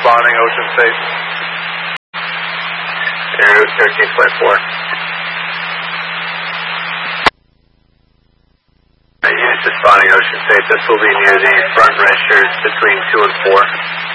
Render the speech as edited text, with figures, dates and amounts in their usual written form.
responding, Ocean State. Air 13.4. Units responding, Ocean State. This will be near the front registers between 2 and 4.